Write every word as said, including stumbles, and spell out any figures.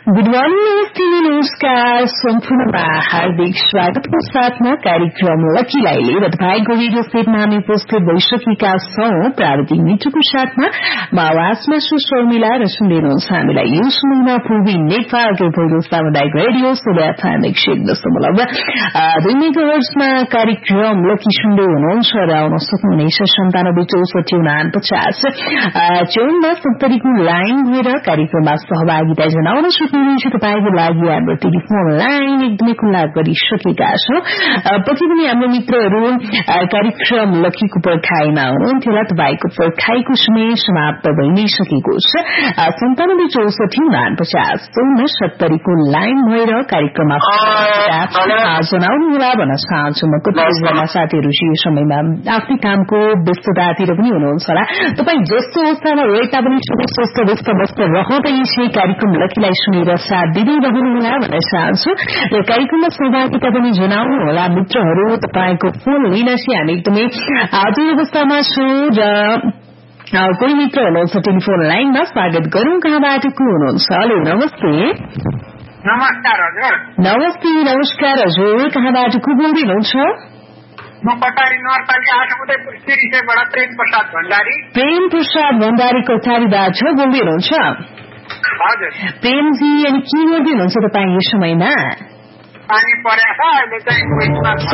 Good morning, नमस्ते, नमस्कार, सम्पूर्णमा हार्दिक स्वागतको साथमा कार्यक्रम लकीलाई लिएर तपाईँको रेडियो सेटमा हामी उपस्थित भइसकेका छौं। प्राविधिक मित्रको साथमा म आवाजमा सुशर्मिला र सुन्दै हुनुहुन्छ हामीलाई यो समयमा पूर्वी नेपालको पहिलो सामुदायिक रेडियो सोह्र एफएम एक सय दशमलव दुई मेगाहर्जमा कार्यक्रम लकी सुन्दै हुनुहुन्छ र आउन सक्नुहुनेछ सन्तानब्बे चौसठी उनापचास चौनमा सत्तरीको लाइन भएर कार्यक्रममा सहभागिता जनाउन सक्नुहुन्छ। तपाईको लागि हाम्रो टेलिफोन लाइन एकदमै खुल्ला गरिसकेका छौं। पछि पनि हाम्रो मित्रहरू कार्यक्रम लकीको पर्खाइमा हुनुहुन्थ्यो होला। तपाईँको पर्खाइको समय समाप्त भइ नै सकेको छ। सन्तानब्बे चौसठी उनापचास चौन्न सत्तरीको लाइन भएर कार्यक्रममा जनाउनुहोला भन्न चाहन्छु। म कतिजना साथीहरू यो समयमा आफ्नै कामको व्यस्ततातिर पनि हुनुहुन्छ होला। तपाईँ जस्तो अवस्थामा रहे तापनि स्वस्थ व्यस्त व्यस्त रहँदै यसै कार्यक्रम लकीलाई सुनेर साथ दिँदै रहनुहोला भन्न चाहन्छु र कार्यक्रममा सहभागिता पनि जनाउनुहोला मित्रहरू। तपाईँको फोन लिन चाहिँ हामी एकदमै आतुर अवस्थामा छौं र कोही मित्र हुनुहुन्छ टेलिफोन लाइनमा। स्वागत गरौं। कहाँबाट को हुनुहुन्छ? हेलो, नमस्ते। नमस्कार हजुर। नमस्ते, नमस्कार हजुर। कहाँबाट को बोल्दै हुनुहुन्छ? म कटारी नवरपालिका आठ उदयपुर सिरिसेबाट प्रेम प्रसाद भण्डारी। प्रेम प्रसाद भण्डारी कटारीबाट बोल्दै हुनुहुन्छ? हजुर। प्रेमजी, अनि के गर्दै हुनुहुन्छ तपाईँ यो समयमा? पानी परेको छ अहिले चाहिँ